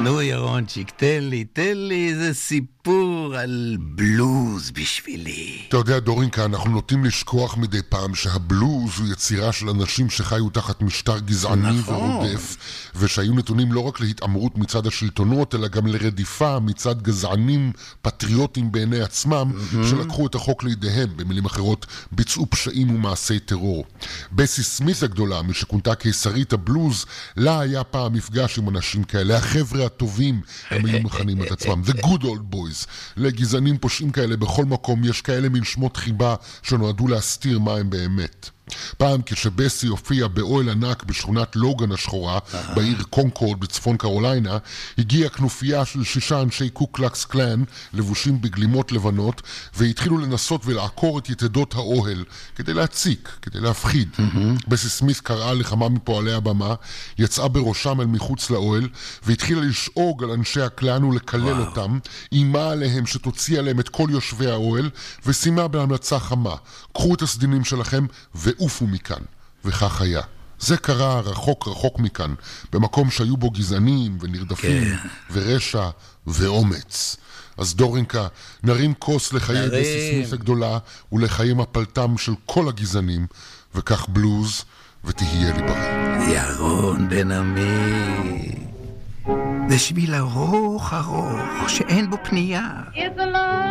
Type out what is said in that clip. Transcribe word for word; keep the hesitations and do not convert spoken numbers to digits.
נו ירונצ'יק, תן לי, תן לי איזה סיפור על בלוז בשבילי. אתה יודע דורינקה, אנחנו נוטים לשכוח מדי פעם שהבלוז הוא יצירה של אנשים שחיו תחת משטר גזעני נכון. ורודף, ושהיו נתונים לא רק להתאמרות מצד השלטונות, אלא גם לרדיפה מצד גזענים פטריוטים בעיני עצמם, mm-hmm. שלקחו את החוק לידיהם, במילים אחרות ביצעו פשעים ומעשי טרור. בסי סמית הגדולה, מי שכונתה קיסרית הבלוז, לה היה פעם מפגש עם אנשים כאלה, החבר'ה הטובים, הם היו מכנים את עצמם, the good old boys. לגזענים פושעים כאלה בכל מקום יש כאלה מין שמות חיבה שנועדו להסתיר מה הם באמת. פעם כשבסי הופיע באוהל ענק בשכונת לוגן השחורה, בעיר קונקורד בצפון קרוליינה, הגיעה כנופיה של שישה אנשי קוקלקס קלן, לבושים בגלימות לבנות, והתחילו לנסות ולעקור את יתדות האוהל, כדי להציק, כדי להפחיד. בסי סמית קראה לכמה מפועלי הבמה, יצאה בראשם אל מחוץ לאוהל, והתחילה לשאוג על אנשי הקלן ולקלל אותם, אימה עליהם שתוציא עליהם את כל יושבי האוהל, ושימה בהמלצה חמה, קחו את הסדינים שלכם ועופו מכאן, וכך היה. זה קרה רחוק רחוק מכאן, במקום שהיו בו גזענים ונרדפים, כן. ורשע ואומץ. אז דורינקה, נרים כוס לחיי בסי סמית הגדולה, ולחיי מפלתם של כל הגזענים, וכך בלוז, ותהיה לי בריא. ירון בן עמי, זה שביל ארוך ארוך, שאין בו פנייה.